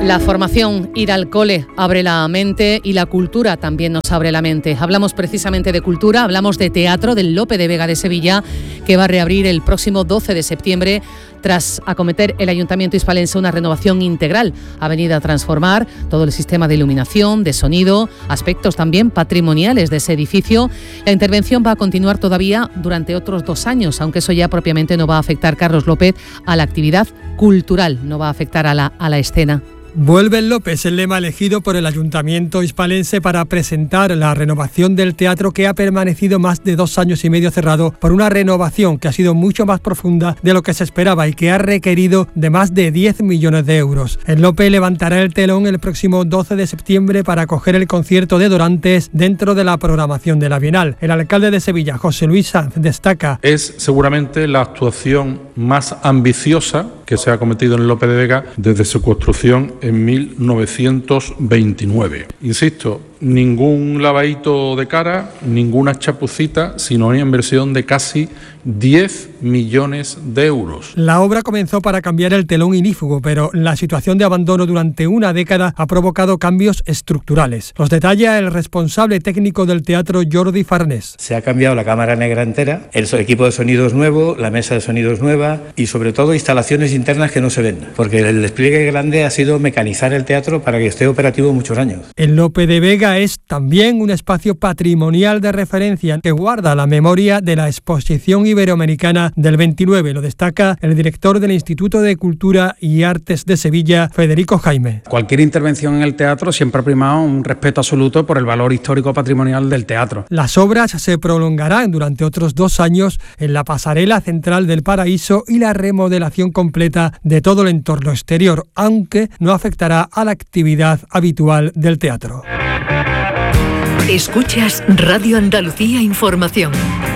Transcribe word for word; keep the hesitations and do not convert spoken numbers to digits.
La formación, ir al cole, abre la mente y la cultura también nos abre la mente. Hablamos precisamente de cultura, hablamos de teatro del Lope de Vega de Sevilla, que va a reabrir el próximo doce de septiembre tras acometer el Ayuntamiento hispalense una renovación integral. Ha venido a transformar todo el sistema de iluminación, de sonido, aspectos también patrimoniales de ese edificio. La intervención va a continuar todavía durante otros dos años, aunque eso ya propiamente no va a afectar, Carlos López, a la actividad cultural, no va a afectar a la, a la escena. Vuelve el Lope es el lema elegido por el Ayuntamiento hispalense para presentar la renovación del teatro, que ha permanecido más de dos años y medio cerrado por una renovación que ha sido mucho más profunda de lo que se esperaba y que ha requerido de más de diez millones de euros. El Lope levantará el telón el próximo doce de septiembre para acoger el concierto de Dorantes dentro de la programación de la Bienal. El alcalde de Sevilla, José Luis Sanz, destaca: es seguramente la actuación más ambiciosa que se ha cometido en el Lope de Vega desde su construcción en mil novecientos veintinueve. Insisto, ningún lavadito de cara, ninguna chapucita, sino una inversión de casi diez millones de euros. La obra comenzó para cambiar el telón ignífugo, pero la situación de abandono durante una década ha provocado cambios estructurales. Los detalla el responsable técnico del teatro, Jordi Farnés. Se ha cambiado la cámara negra entera, el equipo de sonido es nuevo, la mesa de sonido es nueva y sobre todo instalaciones internas que no se ven, porque el despliegue grande ha sido mecanizar el teatro para que esté operativo muchos años. El Lope de Vega es también un espacio patrimonial de referencia que guarda la memoria de la exposición iberoamericana del veintinueve, lo destaca el director del Instituto de Cultura y Artes de Sevilla, Federico Jaime. Cualquier intervención en el teatro siempre ha primado un respeto absoluto por el valor histórico patrimonial del teatro. Las obras se prolongarán durante otros dos años en la pasarela central del Paraíso y la remodelación completa de todo el entorno exterior, aunque no afectará a la actividad habitual del teatro. Escuchas Radio Andalucía Información.